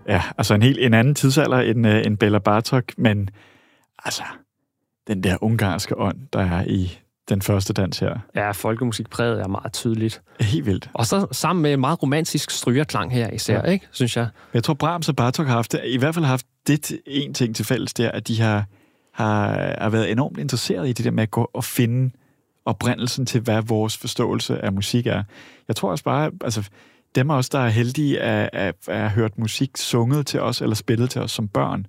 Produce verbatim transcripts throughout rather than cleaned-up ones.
ja, altså en helt en anden tidsalder end, uh, end Bela Bartok, men altså, den der ungarske ånd, der er i den første dans her. Ja, folkemusikpræget er meget tydeligt. Helt vildt. Og så sammen med meget romantisk strygerklang her især, ja. Ikke, synes jeg. Jeg tror, Brahms og Bartok har haft, i hvert fald haft det en ting til fælles der, at de har, har, har været enormt interesseret i det der med at gå og finde oprindelsen til, hvad vores forståelse af musik er. Jeg tror også bare, altså dem af os, der er heldige at, at, at have hørt musik sunget til os, eller spillet til os som børn,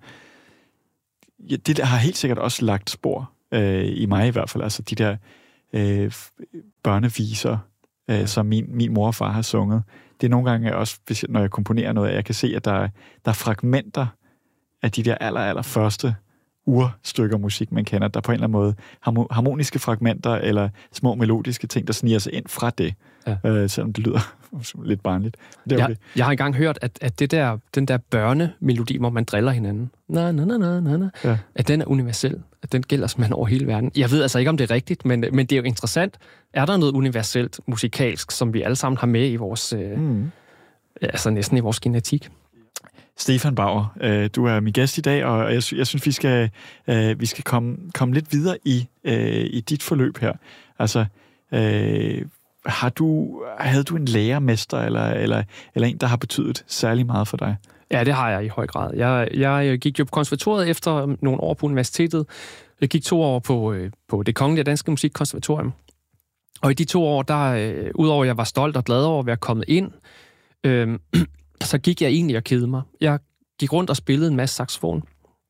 ja, det der har helt sikkert også lagt spor, øh, i mig i hvert fald, altså de der øh, børneviser, øh, som min, min mor og far har sunget. Det er nogle gange også, hvis jeg, når jeg komponerer noget, jeg kan se, at der er, der er fragmenter af de der aller, aller første urstykker musik, man kender, der på en eller anden måde harmoniske fragmenter eller små melodiske ting, der sniger sig ind fra det, ja. øh, selvom det lyder lidt barnligt. Det er okay. jeg, jeg har engang hørt, at, at det der, den der børnemelodi, hvor man driller hinanden, na, na, na, na, na, na, ja. At den er universel, at den gælder simpelthen over hele verden. Jeg ved altså ikke, om det er rigtigt, men, men det er jo interessant. Er der noget universelt musikalsk, som vi alle sammen har med i vores, øh, mm. altså næsten i vores genetik? Stefan Bauer, øh, du er min gæst i dag, og jeg, sy- jeg synes, vi skal, øh, vi skal komme, komme lidt videre i, øh, i dit forløb her. Altså, øh, har du, havde du en lærermester, eller, eller, eller en, der har betydet særlig meget for dig? Ja, det har jeg i høj grad. Jeg, jeg gik jo på konservatoriet efter nogle år på universitetet. Jeg gik to år på, på Det Kongelige Danske Musikkonservatorium. Og i de to år, der, øh, udover at jeg var stolt og glad over at være kommet ind, øh, så gik jeg egentlig og kedede mig. Jeg gik rundt og spillede en masse saxofon,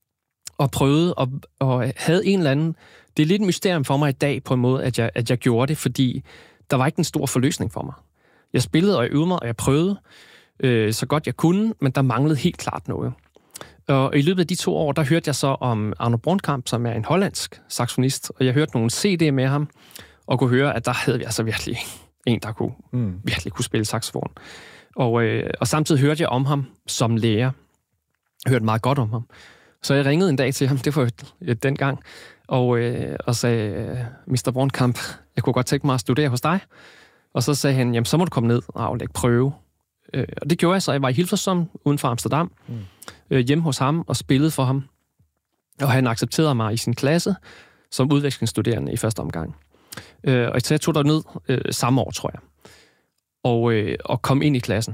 og prøvede, og, og havde en eller anden... Det er lidt et mysterium for mig i dag, på en måde, at jeg, at jeg gjorde det, fordi der var ikke en stor forløsning for mig. Jeg spillede, og jeg øvede mig, og jeg prøvede øh, så godt jeg kunne, men der manglede helt klart noget. Og i løbet af de to år, der hørte jeg så om Arno Brøndkamp, som er en hollandsk saxofonist, og jeg hørte nogle C D'er med ham, og kunne høre, at der havde vi altså virkelig en, der kunne, mm. virkelig kunne spille saxofon. Og, øh, og samtidig hørte jeg om ham som lærer. Jeg hørte meget godt om ham. Så jeg ringede en dag til ham, det var jo dengang, og, øh, og sagde, mister Brøndkamp, jeg kunne godt tænke mig at studere hos dig. Og så sagde han, jamen så må du komme ned og aflægge prøve. Øh, og det gjorde jeg så. Jeg var i Hilversum uden for Amsterdam, mm. øh, hjemme hos ham og spillede for ham. Og han accepterede mig i sin klasse som udvekslingsstuderende i første omgang. Øh, og så jeg tog der ned øh, samme år, tror jeg. Og, øh, og kom ind i klassen.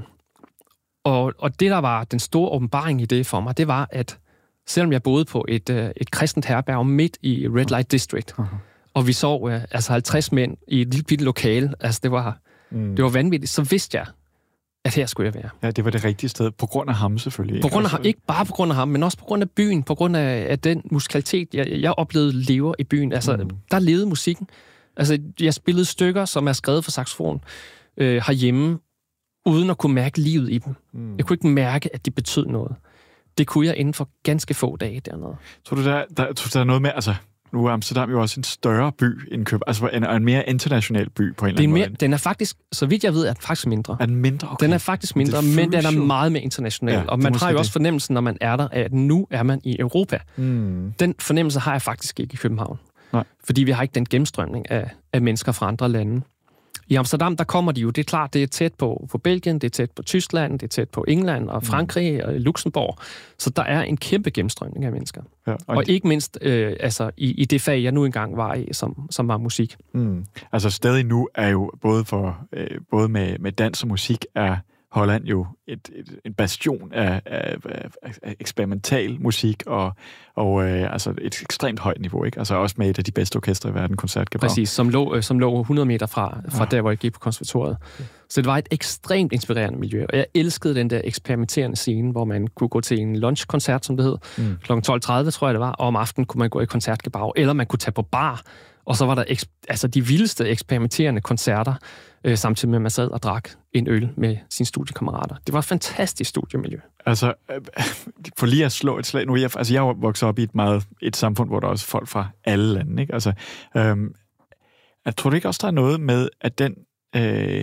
Og, og det, der var den store åbenbaring i det for mig, det var, at selvom jeg boede på et, øh, et kristent herberg midt i Red Light District, uh-huh. og vi sov øh, altså halvtreds mænd i et lille bitte lokale, altså det var, mm. det var vanvittigt, så vidste jeg, at her skulle jeg være. Ja, det var det rigtige sted, på grund af ham selvfølgelig. På grund af ham, ikke bare på grund af ham, men også på grund af byen, på grund af, af den musikalitet, jeg, jeg oplevede lever i byen. Altså, mm. der levede musikken. Altså, jeg spillede stykker, som er skrevet for saxofon, øh, herhjemme, uden at kunne mærke livet i dem. Mm. Jeg kunne ikke mærke, at de betød noget. Det kunne jeg inden for ganske få dage dernede. Tror du, der, der, tror, der er noget med, altså, nu er Amsterdam jo også en større by end København, altså en, en mere international by på en eller anden mere, måde. Den er faktisk, så vidt jeg ved, er den faktisk mindre. Er den mindre? Okay. Den er faktisk mindre, men den er jo meget mere international. Ja, og man har jo også fornemmelsen, når man er der, at nu er man i Europa. Mm. Den fornemmelse har jeg faktisk ikke i København. Nej. Fordi vi har ikke den gennemstrømning af, af mennesker fra andre lande. I Amsterdam, der kommer de jo, det er klart, det er tæt på, på Belgien, det er tæt på Tyskland, det er tæt på England og Frankrig og Luxembourg. Så der er en kæmpe gennemstrømning af mennesker. Ja, og, og ikke mindst øh, altså, i, i det fag, jeg nu engang var i, som, som var musik. Mm. Altså stadig nu er jo både, for, øh, både med, med dans og musik er Holland jo et, et, en bastion af, af, af eksperimental musik og, og øh, altså et ekstremt højt niveau, ikke? Altså også med et af de bedste orkestre i verden, Koncertgebouw. Præcis, som lå, som lå hundrede meter fra, fra ja. Der, hvor jeg gik på konservatoriet. Ja. Så det var et ekstremt inspirerende miljø, og jeg elskede den der eksperimenterende scene, hvor man kunne gå til en lunchkoncert, som det hed, mm. klokken tolv tredive, tror jeg det var, og om aftenen kunne man gå i Koncertgebouw, eller man kunne tage på bar, og så var der eks- altså de vildeste eksperimenterende koncerter, øh, samtidig med, at man sad og drak en øl med sine studiekammerater. Det var et fantastisk studiemiljø. Altså, øh, for lige at slå et slag nu, jeg, altså jeg er vokset op i et meget et samfund, hvor der er også folk fra alle lande, ikke? Altså, øh, jeg tror du ikke også, der er noget med, at den, øh,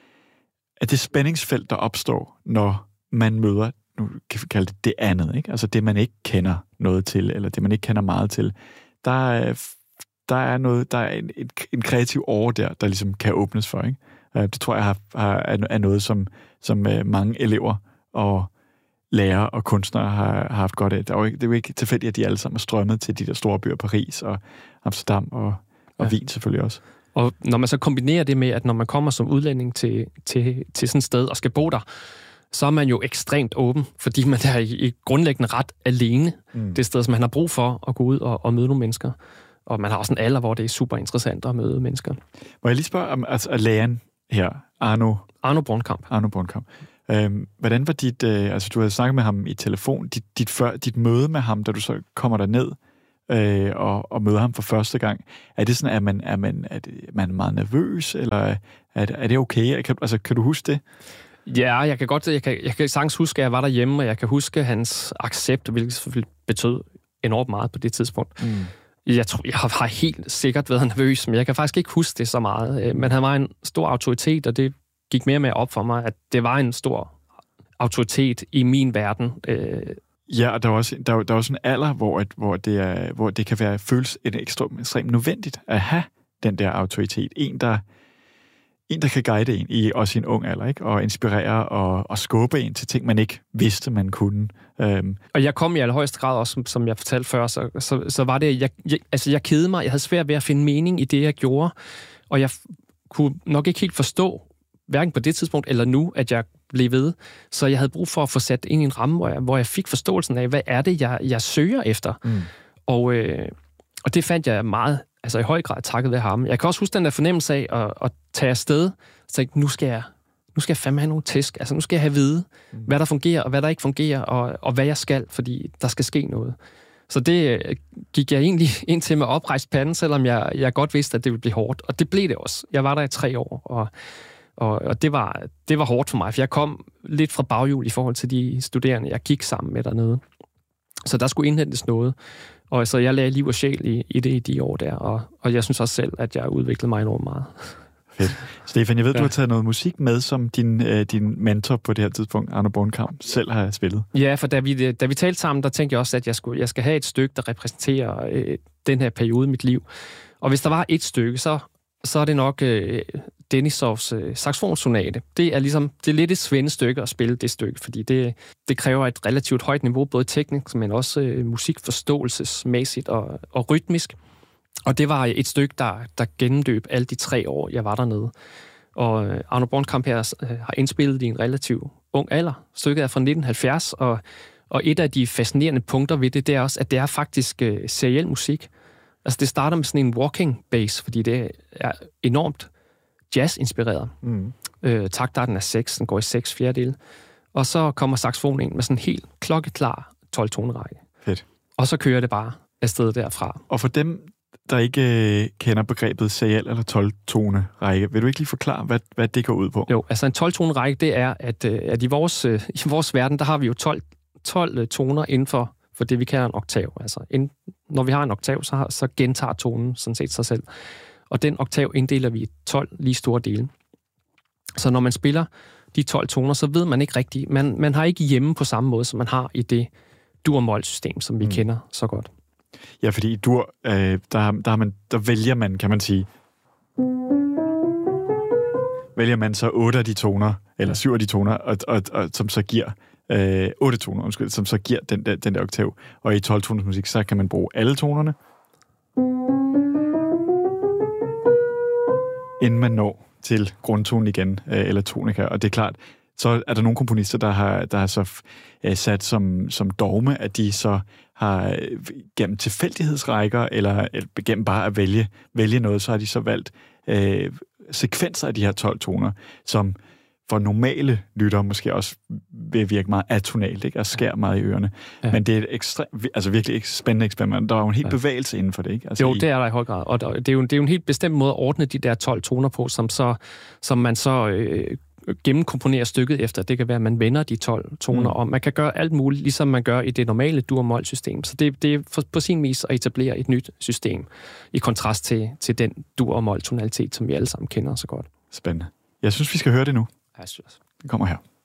at det spændingsfelt, der opstår, når man møder, nu kan vi kalde det det andet, ikke? Altså det, man ikke kender noget til, eller det, man ikke kender meget til, der er der er noget, der er en, en, en kreativ åre der, der ligesom kan åbnes for, ikke? Det tror jeg har, har, er noget, som, som mange elever og lærere og kunstnere har, har haft godt af. Det er, jo ikke, det er jo ikke tilfældigt, at de alle sammen er strømmet til de der store byer, Paris og Amsterdam og, og ja. Wien selvfølgelig også. Og når man så kombinerer det med, at når man kommer som udlænding til, til, til sådan et sted og skal bo der, så er man jo ekstremt åben, fordi man er i, i grundlæggende ret alene. Mm. Det sted, som man har brug for at gå ud og, og møde nogle mennesker. Og man har også en alder, hvor det er super interessant at møde mennesker. Må jeg lige spørge om altså, læreren her, Arno... Arno Bornkamp. Arno Bornkamp. Øhm, hvordan var dit... Øh, altså, du havde snakket med ham i telefon. Dit, dit, før, dit møde med ham, da du så kommer der ned øh, og, og møder ham for første gang. Er det sådan, at man er, man, er, det, man er meget nervøs, eller er det, er det okay? Kan, altså, kan du huske det? Ja, jeg kan godt... Jeg kan, jeg kan sagtens huske, at jeg var derhjemme, og jeg kan huske hans accept, hvilket selvfølgelig betød enormt meget på det tidspunkt. Mm. Jeg tror, jeg har helt sikkert været nervøs, men jeg kan faktisk ikke huske det så meget. Men han var en stor autoritet, og det gik mere og mere op for mig, at det var en stor autoritet i min verden. Ja, og der er også, der er, der er også en alder, hvor, at, hvor, det er, hvor det kan være føles et ekstremt, ekstremt nødvendigt at have den der autoritet. En, der, en, der kan guide en i også i en ung alder, ikke? Og inspirere og, og skubbe en til ting, man ikke vidste, man kunne. Um. Og jeg kom i allerhøjeste grad også, som, som jeg fortalte før, så, så, så var det, jeg, jeg, altså jeg kedede mig, jeg havde svært ved at finde mening i det, jeg gjorde, og jeg kunne nok ikke helt forstå, hverken på det tidspunkt eller nu, at jeg blev ved. Så jeg havde brug for at få sat ind i en ramme, hvor jeg, hvor jeg fik forståelsen af, hvad er det, jeg, jeg søger efter. Mm. Og, øh, og det fandt jeg meget, altså i høj grad takket ved ham. Jeg kan også huske den der fornemmelse af at, at tage afsted, så tænkte, nu skal jeg nu skal jeg fandme have nogle tæsk. Altså nu skal jeg have at vide, mm. hvad der fungerer, og hvad der ikke fungerer, og, og hvad jeg skal, fordi der skal ske noget. Så det gik jeg egentlig ind til med oprejst panden, selvom jeg, jeg godt vidste, at det ville blive hårdt. Og det blev det også. Jeg var der i tre år, og Og, og det, var, det var hårdt for mig, for jeg kom lidt fra baghjul i forhold til de studerende, jeg gik sammen med dernede. Så der skulle indhentes noget. Og så jeg lagde liv og sjæl i, i det i de år der, og, og jeg synes også selv, at jeg udviklede mig enormt meget. Fedt. Stefan, jeg ved, ja. Du har taget noget musik med, som din, øh, din mentor på det her tidspunkt, Arno Bornkamp, selv har spillet. Ja, for da vi, da vi talte sammen, der tænkte jeg også, at jeg, skulle, jeg skal have et stykke, der repræsenterer øh, den her periode i mit liv. Og hvis der var et stykke, så, så er det nok øh, Denisovs øh, saxofonsonate. Det er ligesom, det er lidt et svendestykke at spille det stykke, fordi det, det kræver et relativt højt niveau, både teknisk, men også øh, musikforståelsesmæssigt og, og rytmisk. Og det var et stykke, der, der gennemløb alle de tre år, jeg var dernede. Og øh, Arno Bornkamp her øh, har indspillet i en relativt ung alder. Stykket er fra nitten halvfjerds, og, og et af de fascinerende punkter ved det, det er også, at det er faktisk øh, seriel musik. Altså det starter med sådan en walking bass, fordi det er enormt jazz-inspireret. Mm. Øh, taktarten er seks, den går i seks fjerdedele. Og så kommer saxofonen ind med sådan en helt klokkeklar tolv-tonerække. Fedt. Og så kører det bare afsted derfra. Og for dem, der ikke øh, kender begrebet seriel eller tolv-tone-række, vil du ikke lige forklare, hvad, hvad det går ud på? Jo, altså en tolv-tone-række, det er, at, øh, at i, vores, øh, i vores verden, der har vi jo tolv, tolv øh, toner inden for, for det, vi kalder en oktav. Altså, ind, når vi har en oktav, så, har, så gentager tonen sådan set sig selv. Og den oktav inddeler vi i tolv lige store dele. Så når man spiller de tolv toner, så ved man ikke rigtigt. Man, man har ikke hjemme på samme måde, som man har i det dur-mol-system, som vi mm. kender så godt. Ja, fordi i dur, øh, der, der, har man, der vælger man, kan man sige, vælger man så otte af de toner, eller syv af de toner, og, og, og, som så giver øh, otte toner, undskyld, som så giver den der, den der oktav. Og i tolv-toners musik, så kan man bruge alle tonerne, inden man når til grundtonen igen, øh, eller tonika. Og det er klart, så er der nogle komponister, der har, der har så øh, sat som, som dogme, at de så har øh, gennem tilfældighedsrækker, eller, eller gennem bare at vælge, vælge noget, så har de så valgt øh, sekvenser af de her tolv toner, som for normale lyttere måske også vil virke meget atonalt, ikke? Og skære meget i ørerne. Ja. Men det er et ekstremt, altså virkelig spændende eksperiment. Der er jo en helt ja. bevægelse inden for det, ikke? Altså jo, i... det er der i høj grad. Og der, det, er jo, det er jo en helt bestemt måde at ordne de der tolv toner på, som, så, som man så øh, gennemkomponerer stykket efter. Det kan være, at man vender de tolv toner mm. om. Man kan gøre alt muligt, ligesom man gør i det normale dur-mol-system. Så det, det er for, på sin vis at etablere et nyt system, i kontrast til, til den dur-mol-tonalitet, som vi alle sammen kender så godt. Spændende. Jeg synes, vi skal høre det nu. Jeg synes. Det kommer her.